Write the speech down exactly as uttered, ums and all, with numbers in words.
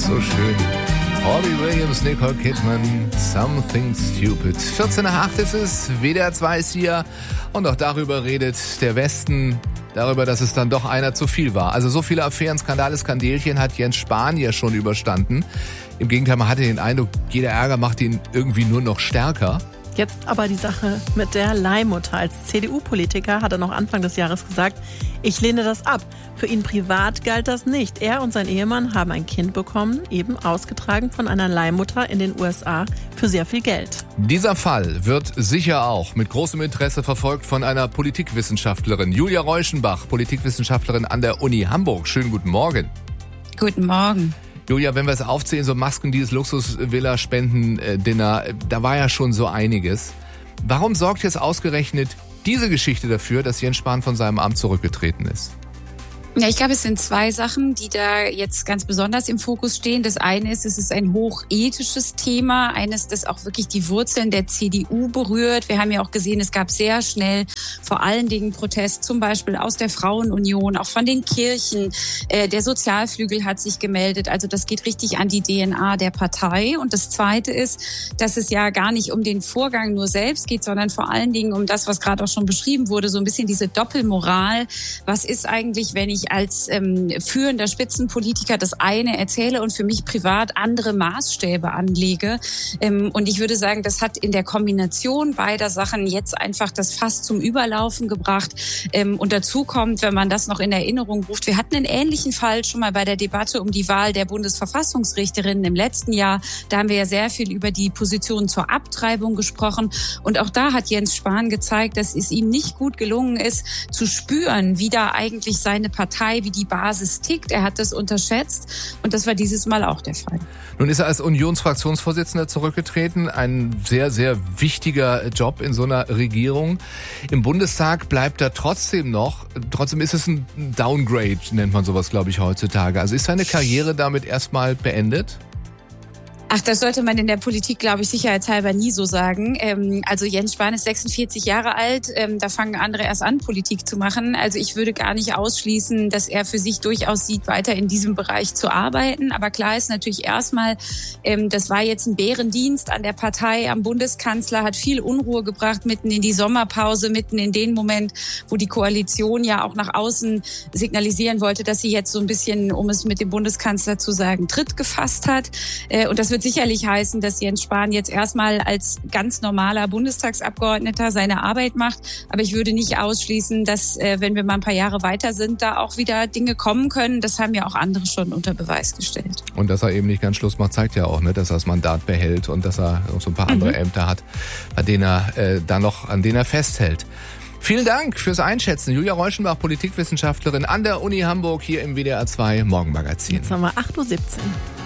So schön. Robbie Williams, Nicole Kidman, Something Stupid. vierzehn nach acht ist es, W D R zwei ist hier und auch darüber redet der Westen, darüber, dass es dann doch einer zu viel war. Also so viele Affären, Skandale, Skandelchen hat Jens Spahn ja schon überstanden. Im Gegenteil, man hatte den Eindruck, jeder Ärger macht ihn irgendwie nur noch stärker. Jetzt aber die Sache mit der Leihmutter. Als C D U-Politiker hat er noch Anfang des Jahres gesagt, ich lehne das ab. Für ihn privat galt das nicht. Er und sein Ehemann haben ein Kind bekommen, eben ausgetragen von einer Leihmutter in den U S A für sehr viel Geld. Dieser Fall wird sicher auch mit großem Interesse verfolgt von einer Politikwissenschaftlerin. Julia Reuschenbach, Politikwissenschaftlerin an der Uni Hamburg. Schönen guten Morgen. Guten Morgen. Julia, wenn wir es aufzählen, so Masken, dieses Luxus-Villa-Spenden-Dinner, da war ja schon so einiges. Warum sorgt jetzt ausgerechnet diese Geschichte dafür, dass Jens Spahn von seinem Amt zurückgetreten ist? Ja, ich glaube, es sind zwei Sachen, die da jetzt ganz besonders im Fokus stehen. Das eine ist, es ist ein hochethisches Thema, eines, das auch wirklich die Wurzeln der C D U berührt. Wir haben ja auch gesehen, es gab sehr schnell vor allen Dingen Protest, zum Beispiel aus der Frauenunion, auch von den Kirchen. Äh, der Sozialflügel hat sich gemeldet. Also das geht richtig an die D N A der Partei. Und das Zweite ist, dass es ja gar nicht um den Vorgang nur selbst geht, sondern vor allen Dingen um das, was gerade auch schon beschrieben wurde, so ein bisschen diese Doppelmoral. Was ist eigentlich, wenn ich als ähm, führender Spitzenpolitiker das eine erzähle und für mich privat andere Maßstäbe anlege. Ähm, und ich würde sagen, das hat in der Kombination beider Sachen jetzt einfach das Fass zum Überlaufen gebracht. Ähm, und dazu kommt, wenn man das noch in Erinnerung ruft, wir hatten einen ähnlichen Fall schon mal bei der Debatte um die Wahl der Bundesverfassungsrichterinnen im letzten Jahr. Da haben wir ja sehr viel über die Position zur Abtreibung gesprochen. Und auch da hat Jens Spahn gezeigt, dass es ihm nicht gut gelungen ist, zu spüren, wie da eigentlich seine Partei, wie die Basis tickt. Er hat das unterschätzt und das war dieses Mal auch der Fall. Nun ist er als Unionsfraktionsvorsitzender zurückgetreten. Ein sehr, sehr wichtiger Job in so einer Regierung. Im Bundestag bleibt er trotzdem noch. Trotzdem ist es ein Downgrade, nennt man sowas, glaube ich, heutzutage. Also ist seine Karriere damit erstmal beendet? Ach, das sollte man in der Politik, glaube ich, sicherheitshalber nie so sagen. Ähm, also Jens Spahn ist sechsundvierzig Jahre alt, ähm, da fangen andere erst an, Politik zu machen. Also ich würde gar nicht ausschließen, dass er für sich durchaus sieht, weiter in diesem Bereich zu arbeiten. Aber klar ist natürlich erstmal, ähm, das war jetzt ein Bärendienst an der Partei, am Bundeskanzler, hat viel Unruhe gebracht, mitten in die Sommerpause, mitten in den Moment, wo die Koalition ja auch nach außen signalisieren wollte, dass sie jetzt so ein bisschen, um es mit dem Bundeskanzler zu sagen, Tritt gefasst hat. Äh, und das wird sicherlich heißen, dass Jens Spahn jetzt erstmal als ganz normaler Bundestagsabgeordneter seine Arbeit macht. Aber ich würde nicht ausschließen, dass, äh, wenn wir mal ein paar Jahre weiter sind, da auch wieder Dinge kommen können. Das haben ja auch andere schon unter Beweis gestellt. Und dass er eben nicht ganz Schluss macht, zeigt ja auch, ne, dass er das Mandat behält und dass er so ein paar andere mhm. Ämter hat, bei denen er äh, da noch, an denen er festhält. Vielen Dank fürs Einschätzen. Julia Reuschenbach, Politikwissenschaftlerin an der Uni Hamburg, hier im W D R zwei Morgenmagazin. Jetzt haben wir acht Uhr siebzehn.